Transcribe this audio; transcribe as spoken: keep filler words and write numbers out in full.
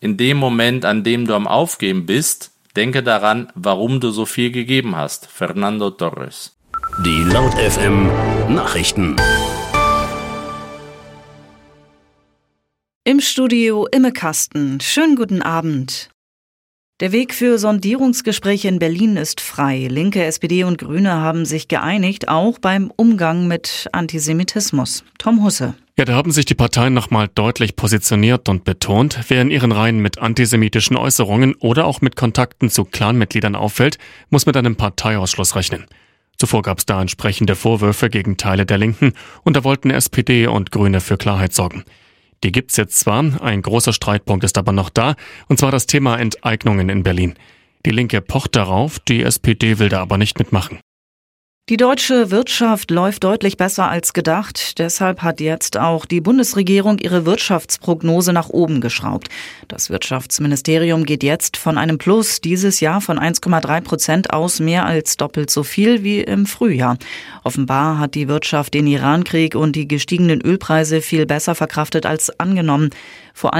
In dem Moment, an dem du am Aufgeben bist, denke daran, warum du so viel gegeben hast. Fernando Torres. Die Laut F M Nachrichten. Im Studio Imme Kasten. Schönen guten Abend. Der Weg für Sondierungsgespräche in Berlin ist frei. Linke, S P D und Grüne haben sich geeinigt, auch beim Umgang mit Antisemitismus. Tom Husse. Ja, da haben sich die Parteien nochmal deutlich positioniert und betont, wer in ihren Reihen mit antisemitischen Äußerungen oder auch mit Kontakten zu Clanmitgliedern auffällt, muss mit einem Parteiausschluss rechnen. Zuvor gab es da entsprechende Vorwürfe gegen Teile der Linken und da wollten S P D und Grüne für Klarheit sorgen. Die gibt's jetzt zwar, ein großer Streitpunkt ist aber noch da, und zwar das Thema Enteignungen in Berlin. Die Linke pocht darauf, die S P D will da aber nicht mitmachen. Die deutsche Wirtschaft läuft deutlich besser als gedacht. Deshalb hat jetzt auch die Bundesregierung ihre Wirtschaftsprognose nach oben geschraubt. Das Wirtschaftsministerium geht jetzt von einem Plus dieses Jahr von eins Komma drei Prozent aus, mehr als doppelt so viel wie im Frühjahr. Offenbar hat die Wirtschaft den Irankrieg und die gestiegenen Ölpreise viel besser verkraftet als angenommen. Vor allem